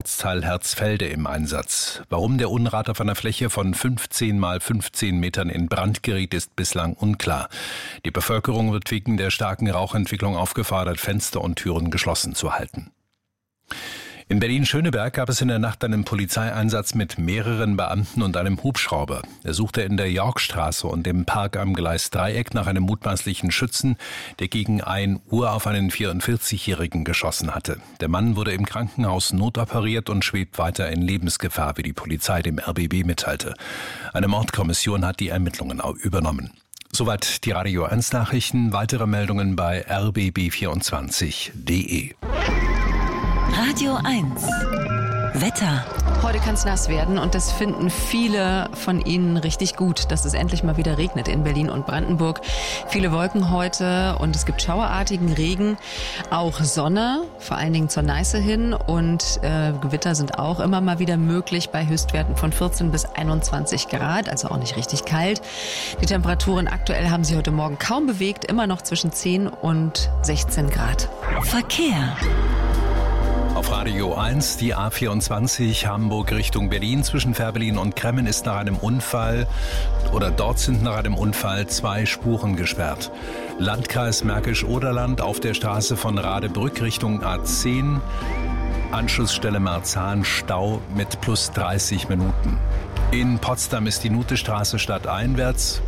Ortsteil Herzfelde im Einsatz. Warum der Unrat auf einer Fläche von 15 mal 15 Metern in Brand geriet, ist bislang unklar. Die Bevölkerung wird wegen der starken Rauchentwicklung aufgefordert, Fenster und Türen geschlossen zu halten. In Berlin-Schöneberg gab es in der Nacht einen Polizeieinsatz mit mehreren Beamten und einem Hubschrauber. Er suchte in der Yorkstraße und im Park am Gleis Dreieck nach einem mutmaßlichen Schützen, der gegen 1 Uhr auf einen 44-Jährigen geschossen hatte. Der Mann wurde im Krankenhaus notoperiert und schwebt weiter in Lebensgefahr, wie die Polizei dem RBB mitteilte. Eine Mordkommission hat die Ermittlungen übernommen. Soweit die Radio 1 Nachrichten. Weitere Meldungen bei rbb24.de. Radio 1 Wetter. Heute kann es nass werden und das finden viele von Ihnen richtig gut, dass es endlich mal wieder regnet in Berlin und Brandenburg. Viele Wolken heute und es gibt schauerartigen Regen, auch Sonne, vor allen Dingen zur Neiße hin und Gewitter sind auch immer mal wieder möglich bei Höchstwerten von 14 bis 21 Grad, also auch nicht richtig kalt. Die Temperaturen aktuell haben sich heute Morgen kaum bewegt, immer noch zwischen 10 und 16 Grad. Verkehr. Auf Radio 1, die A24 Hamburg Richtung Berlin zwischen Fährberlin und Kremmen ist nach einem Unfall, dort sind nach einem Unfall 2 Spuren gesperrt. Landkreis Märkisch-Oderland auf der Straße von Radebrück Richtung A10, Anschlussstelle Marzahn, Stau mit plus 30 Minuten. In Potsdam ist die Nutestraße stadteinwärts,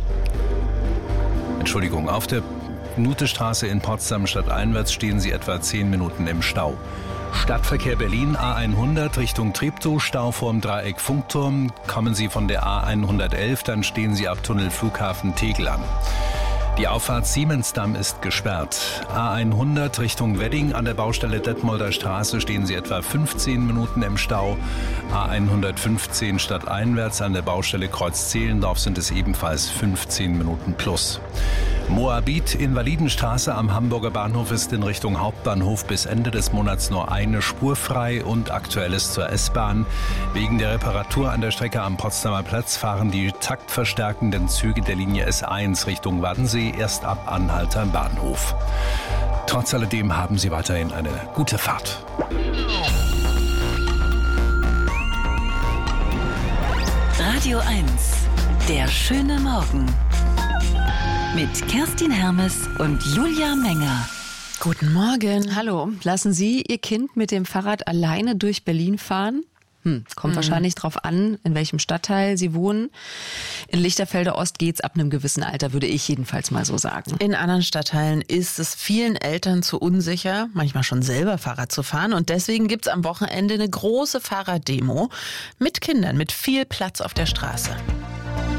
auf der Nutestraße in Potsdam stadteinwärts stehen Sie etwa 10 Minuten im Stau. Stadtverkehr Berlin A100 Richtung Treptow, Stau vorm Dreieck Funkturm. Kommen Sie von der A111, dann stehen Sie ab Tunnel Flughafen Tegel an. Die Auffahrt Siemensdamm ist gesperrt. A100 Richtung Wedding an der Baustelle Detmolder Straße stehen Sie etwa 15 Minuten im Stau. A115 stadteinwärts an der Baustelle Kreuz-Zehlendorf sind es ebenfalls 15 Minuten plus. Moabit Invalidenstraße am Hamburger Bahnhof ist in Richtung Hauptbahnhof bis Ende des Monats nur eine Spur frei und aktuell ist zur S-Bahn. Wegen der Reparatur an der Strecke am Potsdamer Platz fahren die taktverstärkenden Züge der Linie S1 Richtung Waddensee erst ab Anhalter Bahnhof. Trotz alledem haben Sie weiterhin eine gute Fahrt. Radio 1, der schöne Morgen. Mit Kerstin Hermes und Julia Menger. Guten Morgen. Hallo. Lassen Sie Ihr Kind mit dem Fahrrad alleine durch Berlin fahren? Kommt wahrscheinlich drauf an, in welchem Stadtteil Sie wohnen. In Lichterfelde Ost geht's ab einem gewissen Alter, würde ich jedenfalls mal so sagen. In anderen Stadtteilen ist es vielen Eltern zu unsicher, manchmal schon selber Fahrrad zu fahren. Und deswegen gibt's am Wochenende eine große Fahrraddemo mit Kindern, mit viel Platz auf der Straße.